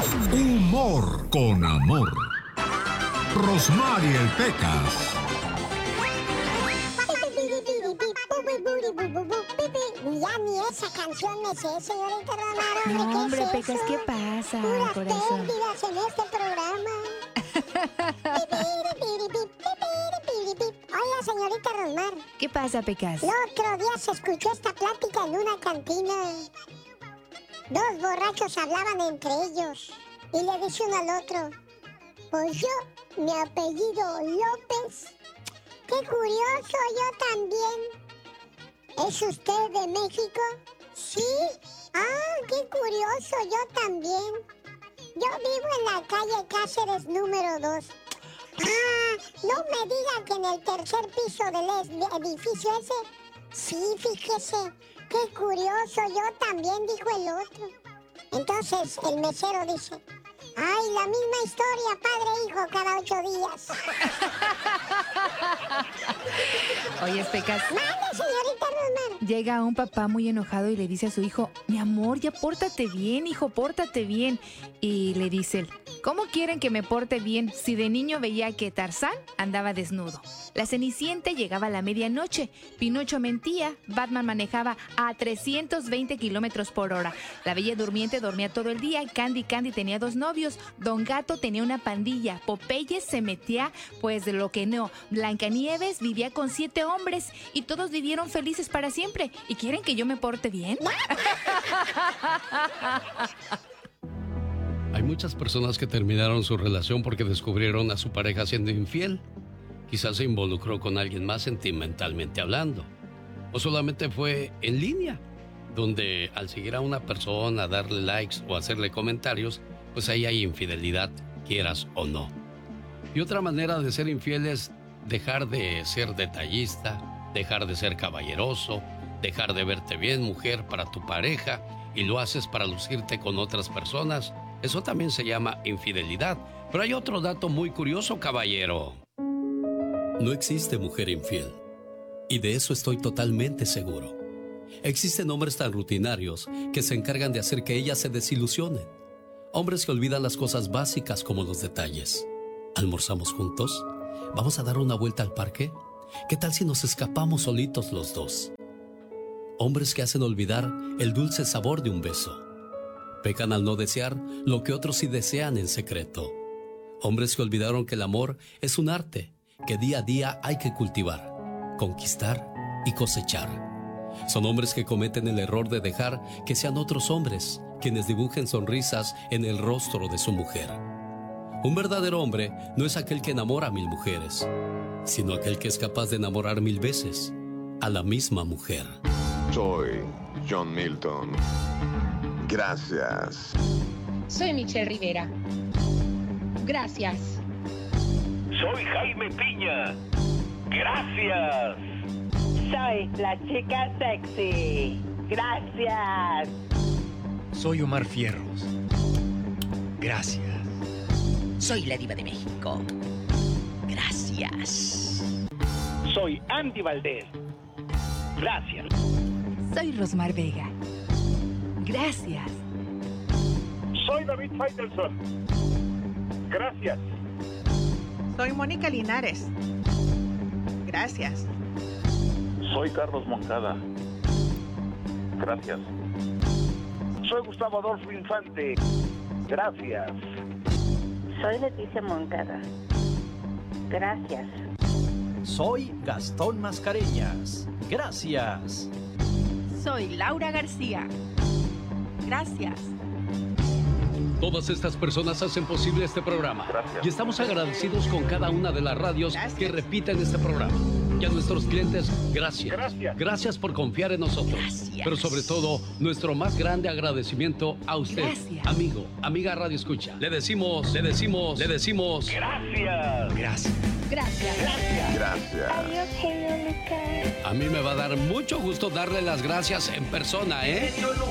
Humor con amor. Rosmarie Pecas. Ya ni esa canción me sé, señorita Romero. No, hombre, ¿qué es Pecas, eso? ¿qué pasa, Puras corazón? pérdidas en este programa. Oiga, señorita Rosmar. ¿Qué pasa, Pecas? El otro día se escuchó esta plática en una cantina. Dos borrachos hablaban entre ellos y le dice uno al otro: pues yo, mi apellido López. Qué curioso, yo también. ¿Es usted de México? Sí. Ah, qué curioso, yo también. Yo vivo en la calle Cáceres número 2. Ah, no me diga que en el tercer piso del edificio ese. Sí, fíjese. Qué curioso, yo también, dijo el otro. Entonces el mesero dice: ay, la misma historia, padre e hijo, cada 8 días. Oye, Pecas. Mande, señorita Rosmar. Llega un papá muy enojado y le dice a su hijo: mi amor, ya pórtate bien, hijo, pórtate bien. Y le dice él: ¿cómo quieren que me porte bien si de niño veía que Tarzán andaba desnudo? La Cenicienta llegaba a la medianoche, Pinocho mentía, Batman manejaba a 320 kilómetros por hora, la Bella Durmiente dormía todo el día, Candy tenía 2 novios, Don Gato tenía una pandilla, Popeye se metía pues de lo que no, Blancanieves vivía con 7 hombres y todos vivieron felices para siempre. ¿Y quieren que yo me porte bien? Hay muchas personas que terminaron su relación porque descubrieron a su pareja siendo infiel. Quizás se involucró con alguien más sentimentalmente hablando. O solamente fue en línea, donde al seguir a una persona, darle likes o hacerle comentarios, pues ahí hay infidelidad, quieras o no. Y otra manera de ser infiel es dejar de ser detallista, dejar de ser caballeroso, dejar de verte bien, mujer, para tu pareja, y lo haces para lucirte con otras personas. Eso también se llama infidelidad. Pero hay otro dato muy curioso, caballero. No existe mujer infiel. Y de eso estoy totalmente seguro. Existen hombres tan rutinarios que se encargan de hacer que ellas se desilusionen. Hombres que olvidan las cosas básicas como los detalles. ¿Almorzamos juntos? ¿Vamos a dar una vuelta al parque? ¿Qué tal si nos escapamos solitos los dos? Hombres que hacen olvidar el dulce sabor de un beso. Pecan al no desear lo que otros sí desean en secreto. Hombres que olvidaron que el amor es un arte que día a día hay que cultivar, conquistar y cosechar. Son hombres que cometen el error de dejar que sean otros hombres quienes dibujen sonrisas en el rostro de su mujer. Un verdadero hombre no es aquel que enamora a 1000 mujeres, sino aquel que es capaz de enamorar 1000 veces a la misma mujer. Soy John Milton. Gracias. Soy Michelle Rivera. Gracias. Soy Jaime Piña. Gracias. Soy la chica sexy. Gracias. Soy Omar Fierros. Gracias. Soy la Diva de México. Gracias. Soy Andy Valdés. Gracias. Soy Rosmar Vega. Gracias. Soy David Faitelson. Gracias. Soy Mónica Linares. Gracias. Soy Carlos Moncada. Gracias. Soy Gustavo Adolfo Infante. Gracias. Soy Leticia Moncada. Gracias. Soy Gastón Mascareñas. Gracias. Soy Laura García. Gracias. Todas estas personas hacen posible este programa. Gracias. Y estamos agradecidos con cada una de las radios que repiten este programa. Y a nuestros clientes, gracias. Gracias. Gracias por confiar en nosotros. Gracias. Pero sobre todo, nuestro más grande agradecimiento a usted, Gracias. amigo, amiga Radio Escucha. Le decimos. Gracias. Gracias. Gracias. Gracias. Adiós, genio Lucas. A mí me va a dar mucho gusto darle las gracias en persona, ¿eh?